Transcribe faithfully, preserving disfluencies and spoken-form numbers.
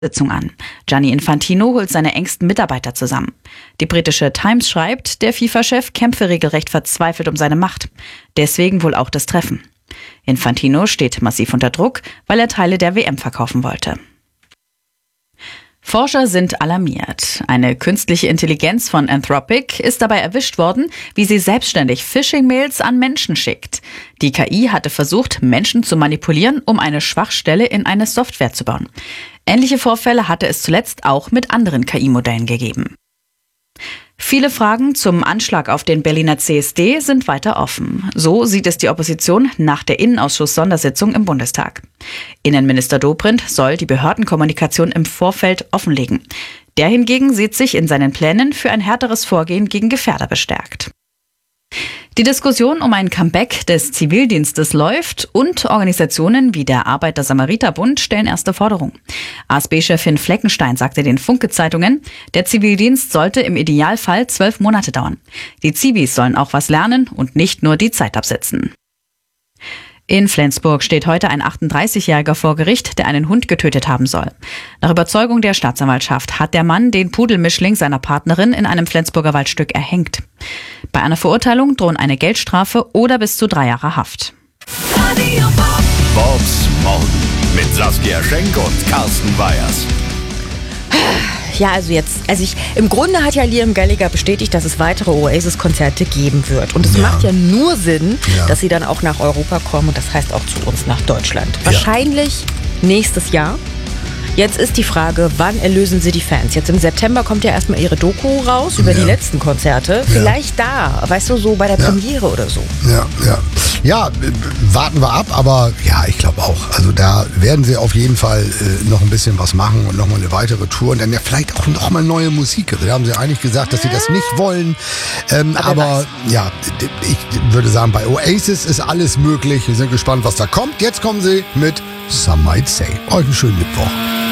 Sitzung an. Gianni Infantino holt seine engsten Mitarbeiter zusammen. Die britische Times schreibt, der FIFA-Chef kämpfe regelrecht verzweifelt um seine Macht. Deswegen wohl auch das Treffen. Infantino steht massiv unter Druck, weil er Teile der W M verkaufen wollte. Forscher sind alarmiert. Eine künstliche Intelligenz von Anthropic ist dabei erwischt worden, wie sie selbstständig Phishing-Mails an Menschen schickt. Die K I hatte versucht, Menschen zu manipulieren, um eine Schwachstelle in eine Software zu bauen. Ähnliche Vorfälle hatte es zuletzt auch mit anderen K I-Modellen gegeben. Viele Fragen zum Anschlag auf den Berliner C S D sind weiter offen. So sieht es die Opposition nach der Innenausschuss-Sondersitzung im Bundestag. Innenminister Dobrindt soll die Behördenkommunikation im Vorfeld offenlegen. Der hingegen sieht sich in seinen Plänen für ein härteres Vorgehen gegen Gefährder bestärkt. Die Diskussion um ein Comeback des Zivildienstes läuft und Organisationen wie der Arbeiter-Samariter-Bund stellen erste Forderungen. A S B-Chefin Fleckenstein sagte den Funke-Zeitungen, der Zivildienst sollte im Idealfall zwölf Monate dauern. Die Zivis sollen auch was lernen und nicht nur die Zeit absitzen. In Flensburg steht heute ein achtunddreißigjähriger vor Gericht, der einen Hund getötet haben soll. Nach Überzeugung der Staatsanwaltschaft hat der Mann den Pudelmischling seiner Partnerin in einem Flensburger Waldstück erhängt. Bei einer Verurteilung drohen eine Geldstrafe oder bis zu drei Jahre Haft. Bobs Morgen mit Saskia Schenk und Carsten Weyers. Ja, also jetzt, also ich, im Grunde hat ja Liam Gallagher bestätigt, dass es weitere Oasis-Konzerte geben wird. Und es Ja. macht ja nur Sinn, Ja. dass sie dann auch nach Europa kommen und das heißt auch zu uns nach Deutschland. Ja. Wahrscheinlich nächstes Jahr. Jetzt ist die Frage, wann erlösen sie die Fans? Jetzt im September kommt ja erstmal ihre Doku raus über Ja. die letzten Konzerte. Vielleicht da, weißt du, so bei der Premiere oder so. Ja, ja. Ja, äh, warten wir ab, aber ja, ich glaube auch. Also da werden sie auf jeden Fall äh, noch ein bisschen was machen und nochmal eine weitere Tour und dann ja vielleicht auch nochmal neue Musik. Da haben sie eigentlich gesagt, dass sie das nicht wollen. Ähm, Aber aber ja, d- ich würde sagen, bei Oasis ist alles möglich. Wir sind gespannt, was da kommt. Jetzt kommen sie mit Some Might Say. Euch einen schönen Mittwoch.